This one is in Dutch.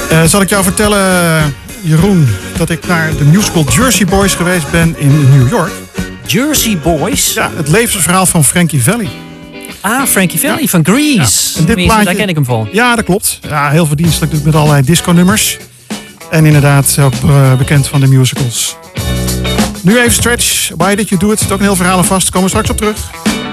Zal ik jou vertellen, Jeroen, dat ik naar de musical Jersey Boys geweest ben in New York. Jersey Boys? Ja, het levensverhaal van Frankie Valli. Ah, Frankie Valli van Grease. Ja. En dit plaatje, daar ken ik hem van. Ja, dat klopt. Ja, heel verdienstelijk dus met allerlei disco-nummers. En inderdaad ook bekend van de musicals. Nu even Stretch. Why Did You Do It? Het is ook een heel verhaal en vast. Komen we straks op terug.